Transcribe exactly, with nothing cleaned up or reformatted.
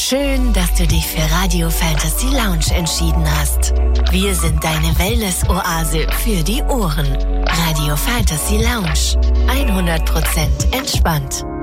Schön, dass du dich für Radio Fantasy Lounge entschieden hast. Wir sind deine Wellness-Oase für die Ohren. Radio Fantasy Lounge. hundert Prozent entspannt.